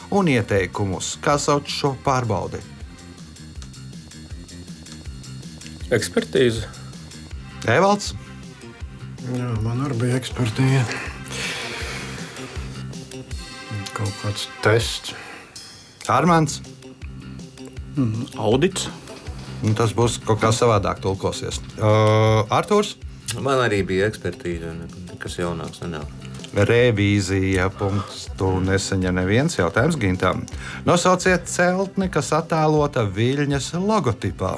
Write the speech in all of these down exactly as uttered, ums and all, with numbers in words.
un ieteikumus. Kā sauc šo pārbaudi? Ekspertīze. Evalds? Jā, man arī bija ekspertīze. Kaut kāds tests. Armands? Mm, audits. Un tas būs kaut kā savādāk tulkosies. Uh, Artūrs? Man arī bija ekspertīze, kas jaunāks nenāk. Revīzija. Punktu nesaņem neviens. Jautājums Gintam. Nosauciet celtni, kas attēlota Viļņas logotipā.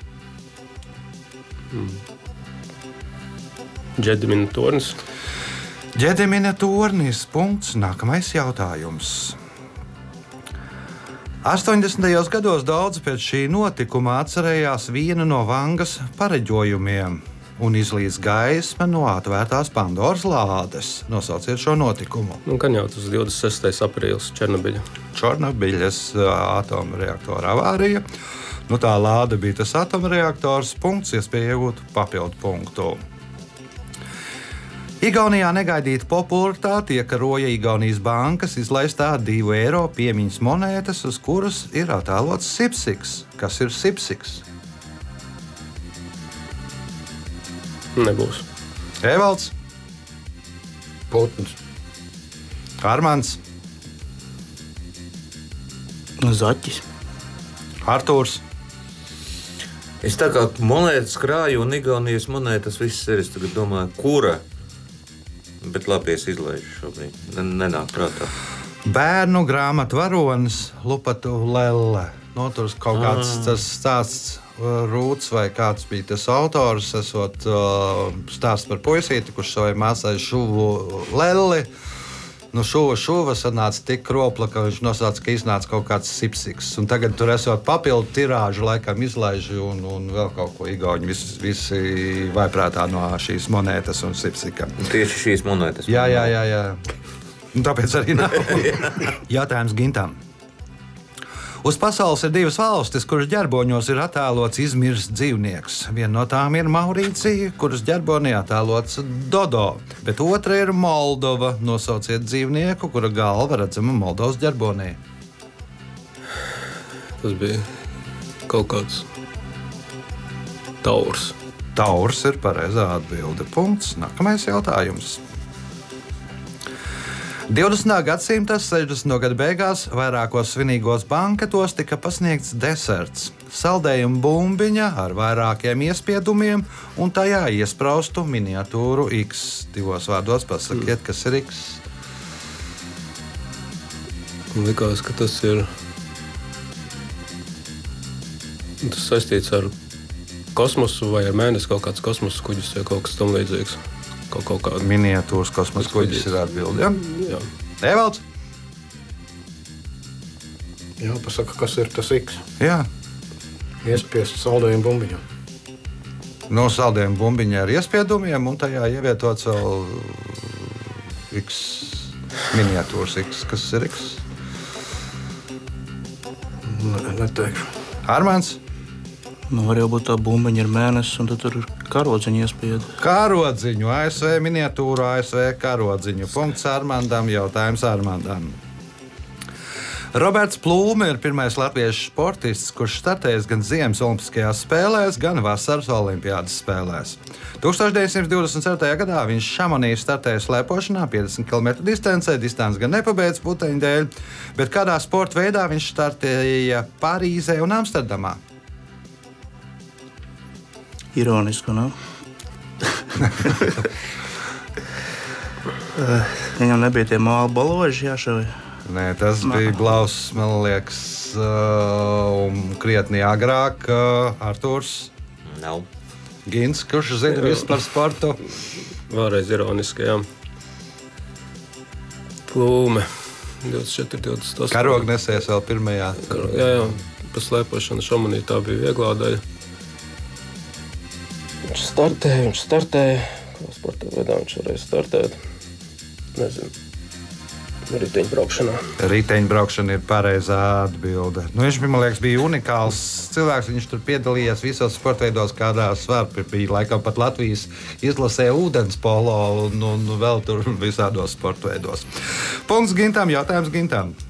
Mm. Džedimina tornis. Džedimina tornis. Punkts. Nākamais jautājums. astoņdesmitajos gados daudzi pēc šī notikuma atcerējās vienu no Vangas pareģojumiem un izlīdz gaisma no atvērtās Pandoras lādes. Nosauciet šo notikumu. Nu, gan jau tas divdesmit sestais aprīlis Černobiļa. Černobiļas atomreaktora avārija. Nu, tā lāde bija tas atomreaktors. Punkts, iespēja iegūt papildu punktu. Igaunijā negaidīta popularitāte iekaroja Igaunijas bankas izlaistā divu eiro piemiņas monētas, uz kuras ir attēlots sipsiks. Kas ir sipsiks? Nebūs. Evalds? Putns. Armands? Zaķis. Artūrs? Es tā kā monētas krāju un Igaunijas monētas visas ir, es tagad domāju, kura? Bet labi, es izlaižu šobrīd. Nenāk prātā. Bērnu grāmatu varonis Lupatu Lelle. No, tur kaut kāds tas stāsts Rūts vai kāds bija tas autors, esot uh, stāsts par puisīti, kurš savai māsai šuvu lelli. Nu, šuva, šuva sanāca tik kropla, ka viņš nosauca, ka iznāca kaut kāds sipsiks. Un tagad tur esot papildu tirāžu, laikam izlaiži un, un vēl kaut ko igauņi visi, visi vaiprātā no šīs monētas un sipsika. Tieši šīs monētas. Jā, jā, jā, jā. Un tāpēc arī nav. Jautājums Gintam. Uz pasaules ir divas valstis, kuras ģerboņos ir attēlots izmirsts dzīvnieks. Viena no tām ir Maurīcija, kuras ģerbonī attēlots Dodo, bet otra ir Moldova. Nosauciet dzīvnieku, kura galva redzama Moldovas ģerbonī. Tas bija kaut kāds taurs. Taurs ir pareizā atbilde. Punkts. Nākamais jautājums. divdesmitā gadsimta sešdesmito gadu beigās vairākos svinīgos banketos tika pasniegts deserts – saldējuma bumbiņa ar vairākiem iespiedumiem un tajā iespraustu miniatūru X. Divos vārdos pasakiet, kas ir X. Man likās, ka tas ir tas saistīts ar kosmosu vai ar mēnesi, kaut kāds kosmosa kuģis vai kaut kas tam līdzīgs. Kaut, kaut kāda miniatūras kosmosa kuģis ir atbildi. Ja? Jā. Evalds? Jā, pasaka, kas ir tas X. Jā. Iespiest saldējumu bumbiņu. No saldējuma bumbiņa ar iespiedumiem un tajā ievietots vēl X miniatūras X. Kas ir X? Ne, neteikšu. Armands? Nu, var jau būt tā bumbiņa ar mēnesi, un tad tur ir karodziņa iespieda. Karodziņu, A S V miniatūru, A S V karodziņu. Punkts Armandam, jautājums Armandam. Roberts Plūme ir pirmais latviešu sportists, kurš startējis gan ziemas olimpiskajās spēlēs, gan vasaras olimpiādas spēlēs. tūkstoš deviņsimt divdesmit ceturtajā gadā viņš Šamonī startēja slēpošanā piecdesmit kilometru distancē, distance gan nepabeidz puteņu dēļ, bet kādā sporta veidā viņš startēja Parīzē un Amsterdamā? Ironiski, ne? Viņam nebija tie māla baloži jāšauj. Nē, tas bija Blauss, man liekas, un krietni agrāk Artūrs. Nav. Gins, kurš zina visu par sportu? Vēlreiz ironiski, jā. Plūme. divdesmit četri, divdesmit astoņi. Karognesēs vēl pirmajā. Karog, jā, jā. Pa slēpošanu Šamonī tā bija vieglā daļa. Viņš startēja, viņš startēja. Kā sporta veidā viņš varēja startēt? Nezinu. Riteņbraukšanā. Riteņbraukšana ir pareizā atbilde. Nu, viņš, man liekas, bija unikāls cilvēks. Viņš tur piedalījās visos sportveidos, kādā var. Bija laikam pat Latvijas izlasē ūdens polo un, un vēl tur visādos sportveidos. Punkts Gintam, jautājums Gintam.